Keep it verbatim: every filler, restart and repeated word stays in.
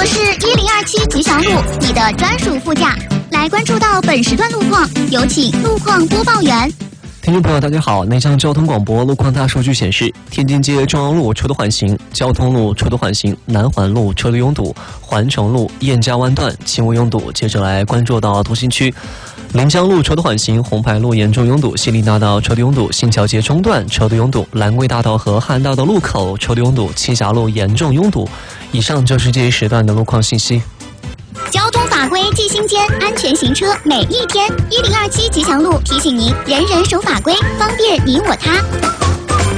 我是一零二七吉祥路，你的专属副驾。来关注到本时段路况，有请路况播报员。 听众朋友，大家好！内江交通广播路况大数据显示，天津街中央路车多缓行，交通路车多缓行，南环路车流拥堵，环城路燕家湾段轻微拥堵。接着来关注到图新区，临江路车多缓行，红牌路严重拥堵，西林大道车流拥堵，新桥街中段车流拥堵，兰桂大道和汉大道路口车流拥堵，栖霞路严重拥堵。以上就是这一时段的路况信息。 交通法规记心间，安全行车每一天。一零二七吉祥路提醒您：人人守法规，方便你我他。